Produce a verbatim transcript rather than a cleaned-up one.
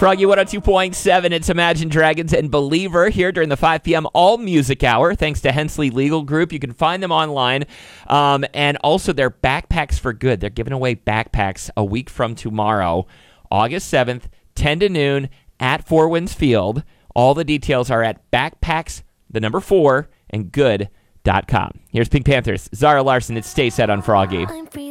Froggy one oh two point seven, it's Imagine Dragons and Believer here during the five p.m. All Music Hour, thanks to Hensley Legal Group. You can find them online. Um, and also their Backpacks for Good. They're giving away backpacks a week from tomorrow, August seventh, ten to noon at Four Winds Field. All the details are at backpacks, the number four, and good dot com. Here's Pink Panthers, Zara Larson. It's Stay Set on Froggy.